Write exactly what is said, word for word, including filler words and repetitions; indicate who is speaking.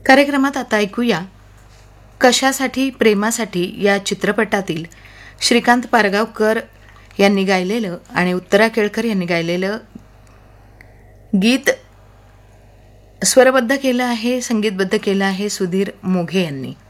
Speaker 1: कार्यक्रमात आता ऐकूया कशासाठी प्रेमासाठी या चित्रपटातील श्रीकांत पारगावकर यांनी गायलेलं आणि उत्तरा केळकर यांनी गायलेलं गीत स्वरबद्ध केलं आहे, संगीतबद्ध केलं आहे सुधीर मोघे यांनी.